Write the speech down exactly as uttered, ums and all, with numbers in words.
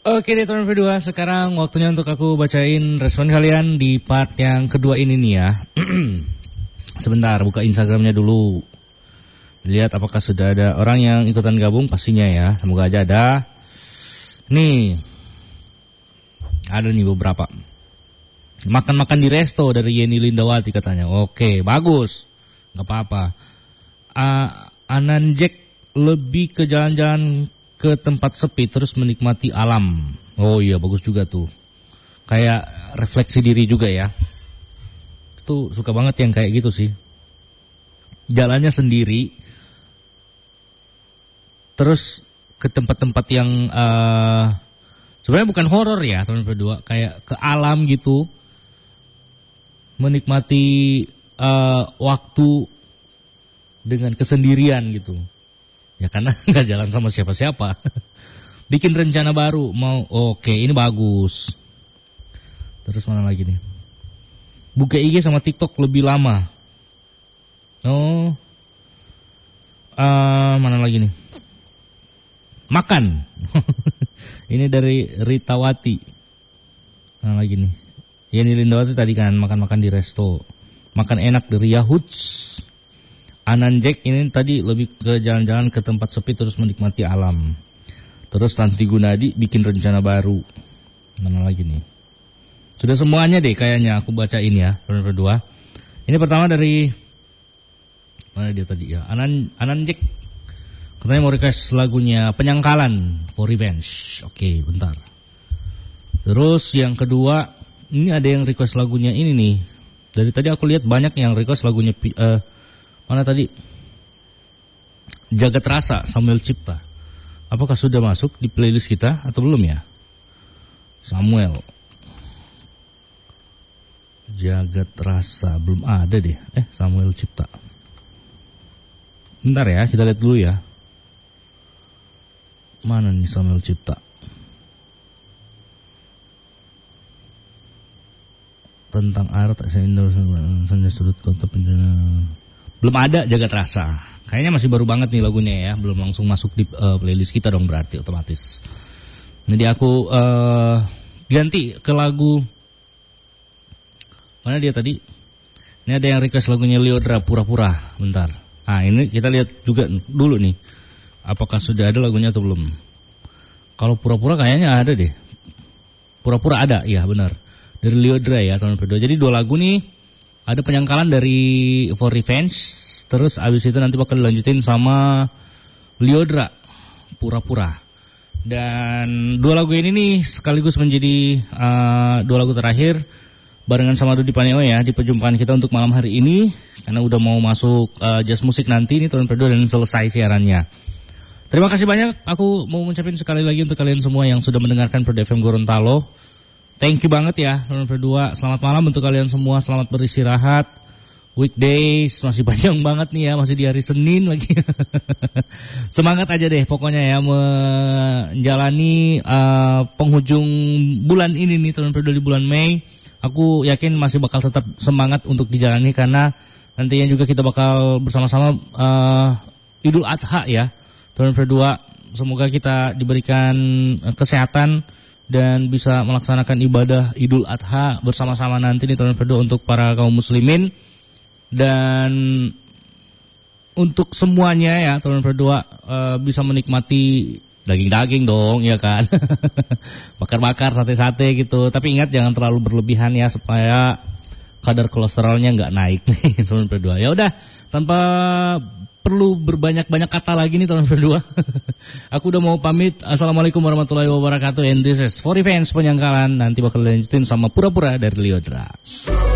Oke deh teman berdua, sekarang waktunya untuk aku bacain respon kalian di part yang kedua ini nih ya. Sebentar, buka Instagramnya dulu. Lihat apakah sudah ada orang yang ikutan gabung, pastinya ya. Semoga aja ada. Nih, ada nih beberapa. Makan-makan di resto dari Yeni Lindawati katanya. Oke, bagus. Gak apa-apa. Uh, Ananjek lebih ke jalan-jalan ke tempat sepi terus menikmati alam. Oh iya, bagus juga tuh. Kayak refleksi diri juga ya. Tuh suka banget yang kayak gitu sih. Jalannya sendiri, terus ke tempat-tempat yang uh, sebenarnya bukan horor ya teman berdua, kayak ke alam gitu, menikmati uh, waktu dengan kesendirian gitu. Ya karena nggak jalan sama siapa-siapa. Bikin rencana baru, mau oke okay, ini bagus. Terus mana lagi nih? Buka I G sama TikTok lebih lama. Oh, uh, mana lagi nih? Makan. Ini dari Ritawati. Mana lagi nih? Ya ini Lindawati tadi kan makan-makan di resto. Makan enak dari Yahuts. Ananjek ini tadi lebih ke jalan-jalan ke tempat sepi terus menikmati alam. Terus Tanti Gunadi bikin rencana baru. Mana lagi nih? Sudah semuanya deh kayaknya aku bacain ya, teman berdua. Ini pertama dari mana dia tadi ya? Anan Ananjek katanya mau request lagunya Penyangkalan for Revenge. Oke, bentar. Terus yang kedua, ini ada yang request lagunya ini nih. Dari tadi aku lihat banyak yang request lagunya uh, mana tadi? Jagat Rasa Samuel Cipta. Apakah sudah masuk di playlist kita atau belum ya? Samuel Jagat Rasa belum ada deh. Eh Samuel Cipta. Bentar ya, kita lihat dulu ya. Mana nih Samuel Cipta? Tentang air tak saya sudut kota penjara. Belum ada Jagat Rasa. Kayaknya masih baru banget nih lagunya ya. Belum langsung masuk di uh, playlist kita dong berarti otomatis. Jadi aku uh, ganti ke lagu. Mana dia tadi? Ini ada yang request lagunya Lyodra Pura-Pura. Bentar. Ah ini kita lihat juga dulu nih. Apakah sudah ada lagunya atau belum? Kalau Pura-Pura kayaknya ada deh. Pura-Pura ada, iya benar. Dari Lyodra ya teman berdua. Jadi dua lagu nih. Ada Penyangkalan dari For Revenge. Terus abis itu nanti bakal dilanjutin sama Lyodra Pura-Pura. Dan dua lagu ini nih sekaligus menjadi uh, dua lagu terakhir barengan sama Dodi Paneo ya di perjumpaan kita untuk malam hari ini. Karena udah mau masuk uh, jazz musik nanti nih teman berdua dan selesai siarannya. Terima kasih banyak. Aku mau ngucapin sekali lagi untuk kalian semua yang sudah mendengarkan Pro F M Gorontalo. Thank you banget ya teman berdua. Selamat malam untuk kalian semua. Selamat beristirahat. Weekdays masih panjang banget nih ya. Masih di hari Senin lagi. Semangat aja deh pokoknya ya menjalani uh, penghujung bulan ini nih teman berdua di bulan Mei. Aku yakin masih bakal tetap semangat untuk dijalani karena nantinya juga kita bakal bersama-sama uh, Idul Adha ya. Teman berdua, semoga kita diberikan kesehatan dan bisa melaksanakan ibadah Idul Adha bersama-sama nanti nih teman berdua untuk para kaum muslimin. Dan untuk semuanya ya teman berdua uh, bisa menikmati daging-daging dong ya kan. Bakar-bakar sate-sate gitu. Tapi ingat jangan terlalu berlebihan ya supaya kadar kolesterolnya nggak naik nih teman berdua. Ya udah tanpa perlu berbanyak-banyak kata lagi nih teman berdua. Aku udah mau pamit. Assalamualaikum warahmatullahi wabarakatuh. And this is For Revenge Penyangkalan. Nanti bakal lanjutin sama Pura-Pura dari Lyodra.